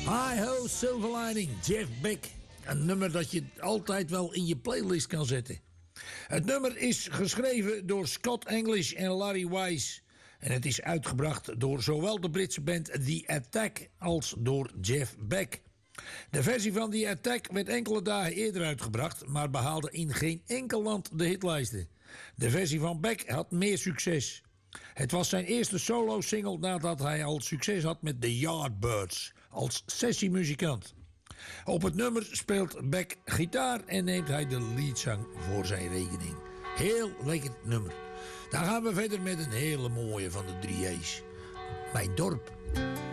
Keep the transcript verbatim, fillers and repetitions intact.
Hi-ho, Silver Lining, Jeff Beck. Een nummer dat je altijd wel in je playlist kan zetten. Het nummer is geschreven door Scott English en Larry Wise. En het is uitgebracht door zowel de Britse band The Attack als door Jeff Beck. De versie van The Attack werd enkele dagen eerder uitgebracht, maar behaalde in geen enkel land de hitlijsten. De versie van Beck had meer succes. Het was zijn eerste solo-single nadat hij al succes had met The Yardbirds als sessiemuzikant. Op het nummer speelt Beck gitaar en neemt hij de leadzang voor zijn rekening. Heel lekker nummer. Dan gaan we verder met een hele mooie van de drie A's. Mijn dorp.